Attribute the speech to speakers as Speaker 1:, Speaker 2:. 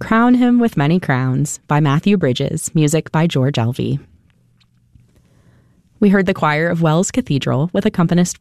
Speaker 1: Crown Him with Many Crowns by Matthew Bridges, music by George Elvey. We heard the choir of Wells Cathedral with accompanist